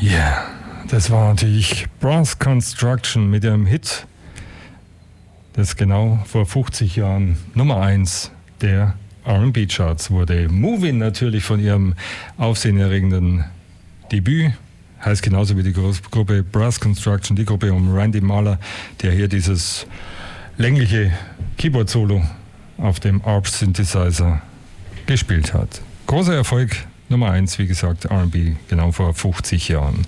Yeah, das war natürlich Brass Construction mit ihrem Hit, das genau vor 50 Jahren Nummer 1 der R&B-Charts wurde. Movin' natürlich von ihrem aufsehenerregenden Debüt, heißt genauso wie die Gruppe Brass Construction, die Gruppe um Randy Mahler, der hier dieses längliche Keyboard-Solo auf dem ARP-Synthesizer gespielt hat. Großer Erfolg, Nummer 1, wie gesagt, R&B, genau vor 50 Jahren.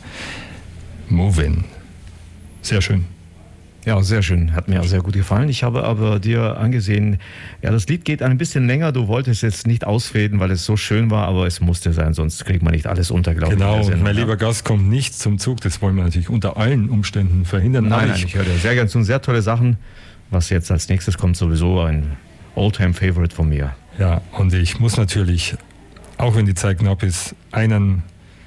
Movin'. Sehr schön. Ja, sehr schön. Hat mir auch sehr gut gefallen. Ich habe aber dir angesehen, ja, das Lied geht ein bisschen länger. Du wolltest jetzt nicht ausfäden, weil es so schön war, aber es musste sein, sonst kriegt man nicht alles unter, glaube ich. Genau, und mein lieber Gast kommt nicht zum Zug. Das wollen wir natürlich unter allen Umständen verhindern. Nein, ich höre dir sehr gerne zu. Sehr tolle Sachen. Was jetzt als nächstes kommt, sowieso ein All-Time-Favorite von mir. Ja, und ich muss natürlich, auch wenn die Zeit knapp ist, einen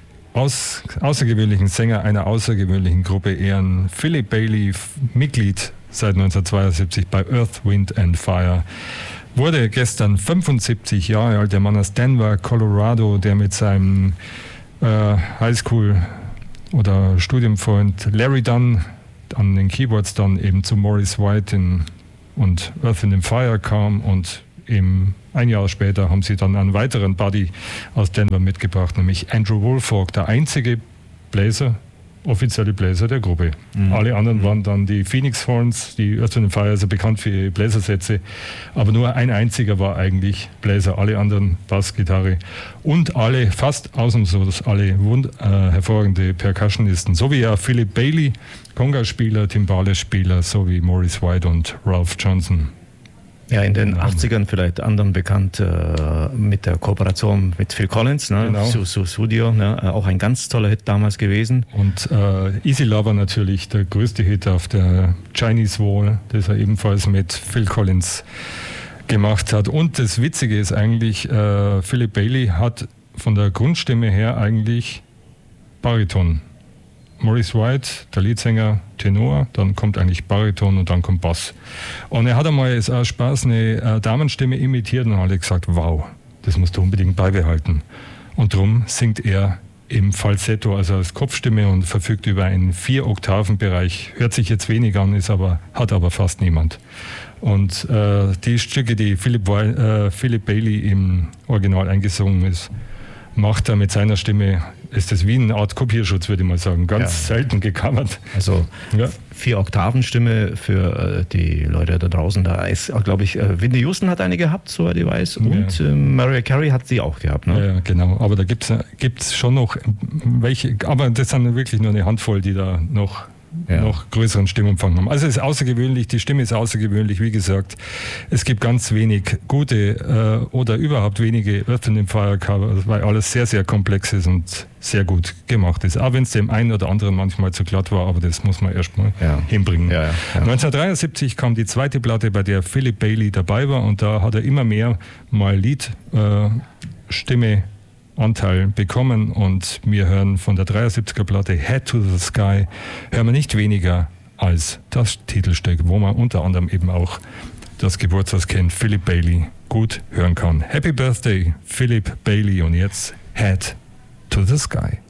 außergewöhnlichen Sänger einer außergewöhnlichen Gruppe ehren. Philip Bailey, Mitglied seit 1972 bei Earth, Wind and Fire. Wurde gestern 75 Jahre alt, der Mann aus Denver, Colorado, der mit seinem Highschool- oder Studienfreund Larry Dunn an den Keyboards dann eben zu Maurice White und Earth, Wind and Fire kam, und ein Jahr später haben sie dann einen weiteren Buddy aus Denver mitgebracht, nämlich Andrew Woolfolk, der einzige offizielle Bläser der Gruppe. Alle anderen waren dann die Phoenix Horns, die Earth, Wind & Fire, also bekannt für ihre Bläsersätze, aber nur ein einziger war eigentlich Bläser, alle anderen Bass, Gitarre und alle, fast ausnahmslos alle hervorragende Percussionisten, so wie ja Philip Bailey, Conga-Spieler, Timbale-Spieler, so wie Maurice White und Ralph Johnson. Ja, in den 80ern vielleicht anderen bekannt mit der Kooperation mit Phil Collins, ne? Genau. Studio, ne? Auch ein ganz toller Hit damals gewesen. Und Easy Lover natürlich der größte Hit auf der Chinese Wall, das er ebenfalls mit Phil Collins gemacht hat. Und das Witzige ist eigentlich, Philip Bailey hat von der Grundstimme her eigentlich Bariton. Maurice White, der Leadsänger, Tenor, dann kommt eigentlich Bariton und dann kommt Bass. Und er hat einmal aus Spaß eine Damenstimme imitiert und hat gesagt, wow, das musst du unbedingt beibehalten. Und darum singt er im Falsetto, also als Kopfstimme, und verfügt über einen 4-Oktaven-Bereich. Hört sich jetzt wenig an, hat aber fast niemand. Und die Stücke, die Philip Bailey im Original eingesungen ist, macht er mit seiner Stimme, ist das wie eine Art Kopierschutz, würde ich mal sagen. Ganz selten gecovert. Also 4-Oktaven-Stimme für die Leute da draußen. Da ist, glaube ich, Whitney Houston hat eine gehabt, soweit ich weiß. Und Mariah Carey hat sie auch gehabt. Ne? Ja, genau. Aber da gibt's schon noch welche, aber das sind wirklich nur eine Handvoll, die da noch größeren Stimmumfang haben. Also es ist außergewöhnlich, die Stimme ist außergewöhnlich, wie gesagt. Es gibt ganz wenig gute oder überhaupt wenige Earth, Wind & Fire Cover, weil alles sehr, sehr komplex ist und sehr gut gemacht ist. Auch wenn es dem einen oder anderen manchmal zu glatt war, aber das muss man erstmal hinbringen. 1973 kam die zweite Platte, bei der Philip Bailey dabei war, und da hat er immer mehr mal Liedstimme Anteil bekommen, und wir hören von der 73er Platte Head to the Sky, hören wir nicht weniger als das Titelstück, wo man unter anderem eben auch das Geburtstagskind Philip Bailey gut hören kann. Happy Birthday, Philip Bailey, und jetzt Head to the Sky.